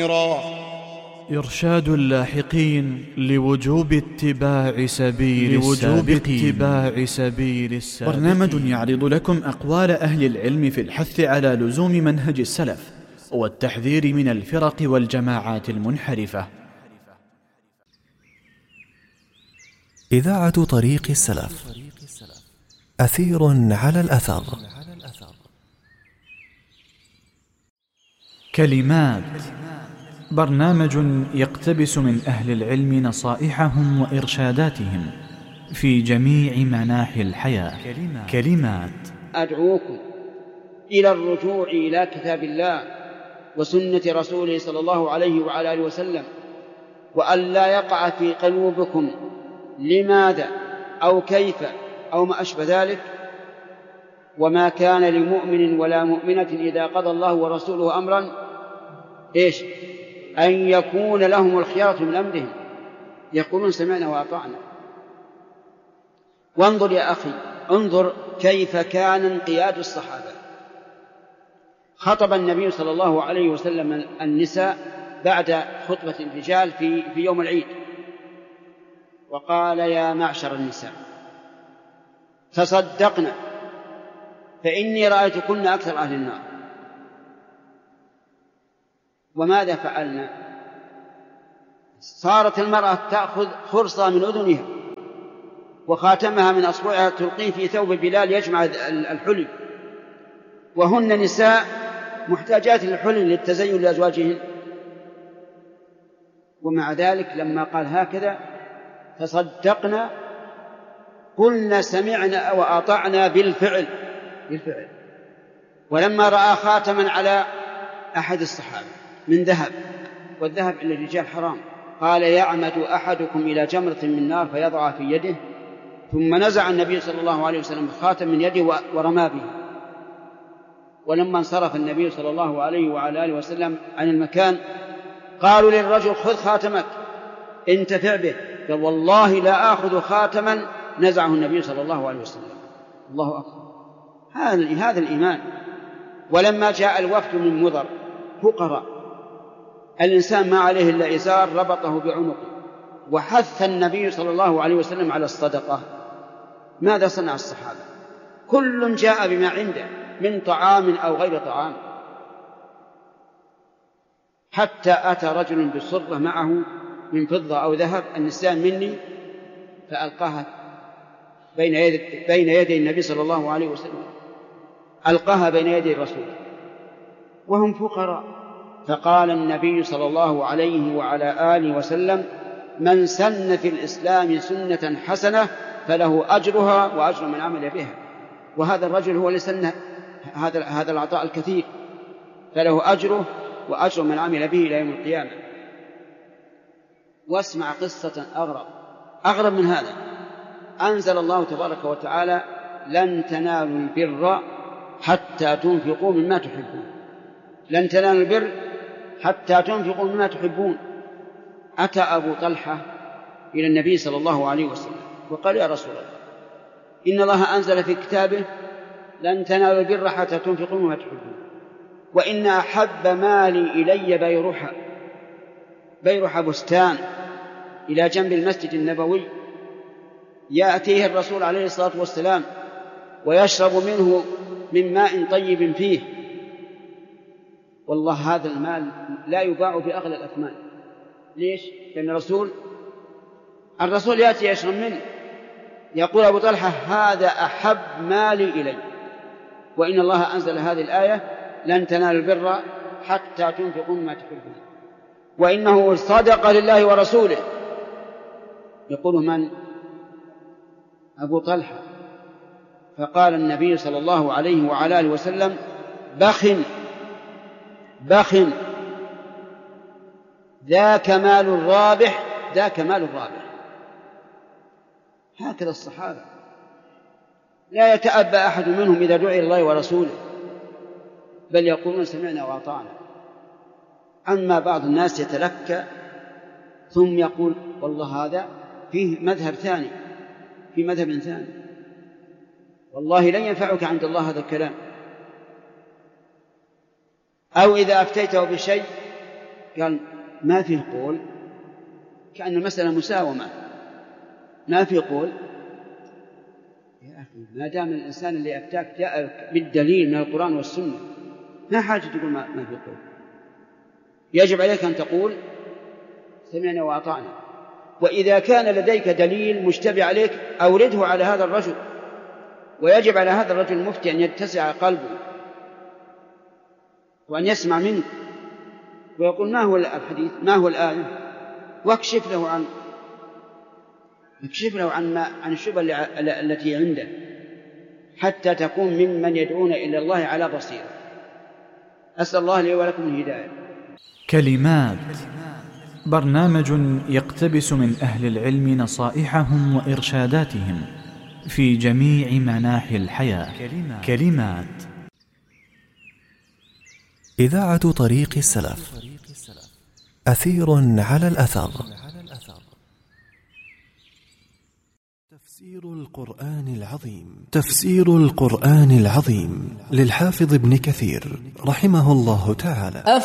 إرشاد اللاحقين لوجوب اتباع سبيل السابقين. برنامج يعرض لكم أقوال أهل العلم في الحث على لزوم منهج السلف والتحذير من الفرق والجماعات المنحرفة. إذاعة طريق السلف، أثير على الأثر. كلمات، برنامج يقتبس من أهل العلم نصائحهم وإرشاداتهم في جميع مناحي الحياة. كلمات. أدعوكم إلى الرجوع إلى كتاب الله وسنة رسوله صلى الله عليه وعلى آله وسلم، وأن لا يقع في قلوبكم لماذا أو كيف أو ما أشبه ذلك. وما كان لمؤمن ولا مؤمنة إذا قضى الله ورسوله أمرا أن يكون لهم الخيارة من أمرهم، يقولون سمعنا وأطعنا. وانظر يا أخي، انظر كيف كان انقياد الصحابة. خطب النبي صلى الله عليه وسلم النساء بعد خطبة الرجال في يوم العيد، وقال: يا معشر النساء تصدقنا فإني رأيتكن أكثر أهل النار. وماذا فعلنا؟ صارت المرأة تأخذ خرصة من أذنها وخاتمها من أصبعها تلقيه في ثوب بلال يجمع الحلي، وهن نساء محتاجات للحلي للتزين لأزواجهن. ومع ذلك لما قال هكذا تصدقنا قلنا سمعنا وأطعنا بالفعل. ولما رأى خاتما على أحد الصحابة من ذهب، والذهب إلى الرجال حرام، قال: يعمد أحدكم إلى جمرة من نار فيضعها في يده، ثم نزع النبي صلى الله عليه وسلم الخاتم من يده ورمى به. ولما انصرف النبي صلى الله عليه وعلى آله وسلم عن المكان قالوا للرجل: خذ خاتمك انتفع به. قال: والله لا آخذ خاتما نزعه النبي صلى الله عليه وسلم. الله أكبر، هذا الإيمان. ولما جاء الوفد من مضر فقراء، الإنسان ما عليه إلا إزار ربطه بعنقه، وحث النبي صلى الله عليه وسلم على الصدقة. ماذا صنع الصحابة؟ كل جاء بما عنده من طعام أو غير طعام، حتى أتى رجل بصرة معه من فضة أو ذهب: النسيان مني، فألقاها بين يدي النبي صلى الله عليه وسلم، ألقاها بين يدي الرسول وهم فقراء. فقال النبي صلى الله عليه وعلى آله وسلم: من سن في الإسلام سنة حسنة فله أجرها وأجر من عمل بها. وهذا الرجل هو اللي سن هذا العطاء الكثير، فله أجره وأجر من عمل به إلى يوم القيامة. واسمع قصة أغرب من هذا. أنزل الله تبارك وتعالى: لن تنالوا البر حتى تنفقوا مما تحبون. لن تنالوا البر حتى تنفقوا مما تحبون. أتى أبو طلحة إلى النبي صلى الله عليه وسلم وقال: يا رسول الله، إن الله أنزل في كتابه: لن تنالوا البر حتى تنفقوا مما تحبون، وإن أحب مالي إلي بيرح بستان إلى جنب المسجد النبوي، يأتيه الرسول عليه الصلاة والسلام ويشرب منه من ماء طيب فيه. والله هذا المال لا يباع بأغلى الأثمان. ليش؟ لأن الرسول يأتي يشرب منه. يقول أبو طلحة: هذا أحب مالي إلي، وإن الله أنزل هذه الآية: لن تنالوا البر حتى تنفقوا مما تحبون، وإنه صدق لله ورسوله. يقول من؟ أبو طلحة. فقال النبي صلى الله عليه وعلى آله وسلم: بخ ذاك مال الرابح. هكذا الصحابة، لا يتأبى أحد منهم إذا دعي الله ورسوله، بل يقولون سمعنا وأطعنا. أما بعض الناس يتلكى ثم يقول: والله هذا فيه مذهب ثاني، في مذهب ثاني، والله لن ينفعك عند الله هذا الكلام. أو إذا أفتيته بشيء قال ما في قول، كأن المسألة مساومة، ما في قول. يا أخي ما دام الإنسان اللي أفتاك جاء بالدليل من القرآن والسنة، ما حاجة تقول ما في قول. يجب عليك أن تقول سمعنا وأطعنا. وإذا كان لديك دليل مشتبه عليك أورده على هذا الرجل، ويجب على هذا الرجل المفتي أن يتسع قلبه وأن يسمع منك ويقول ما هو الحديث، ما هو الآية، واكشف له عن الشبهة التي عنده، حتى تكون ممن يدعون إلى الله على بصيرة. أسأل الله لي ولكم الهداية. كلمات، برنامج يقتبس من أهل العلم نصائحهم وإرشاداتهم في جميع مناحي الحياة. كلمات. إذاعة طريق السلف، أثير على الأثر. تفسير القرآن العظيم للحافظ ابن كثير رحمه الله تعالى.